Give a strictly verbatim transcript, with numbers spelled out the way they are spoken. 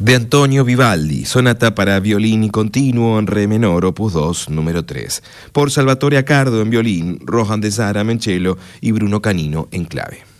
De Antonio Vivaldi, sonata para violín y continuo en re menor, opus dos, número tres, por Salvatore Accardo en violín, Rohan de Zara en cello y Bruno Canino en clave.